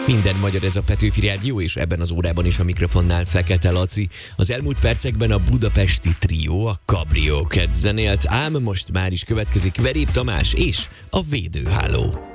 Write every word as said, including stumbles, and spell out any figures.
Minden magyar, ez a Petőfi Rádió, és ebben az órában is a mikrofonnál Fekete Laci. Az elmúlt percekben a budapesti trió, a Cabrióket zenélt, ám most már is következik Verép Tamás és a Védőháló.